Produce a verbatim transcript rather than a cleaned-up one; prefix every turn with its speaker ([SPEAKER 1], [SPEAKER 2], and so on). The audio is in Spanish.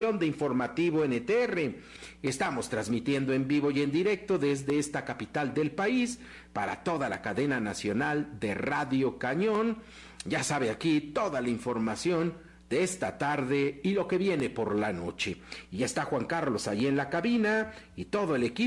[SPEAKER 1] de Informativo N T R. Estamos transmitiendo en vivo y en directo desde esta capital del país para toda la cadena nacional de Radio Cañón. Ya sabe, aquí toda la información de esta tarde y lo que viene por la noche. Y ya está Juan Carlos ahí en la cabina y todo el equipo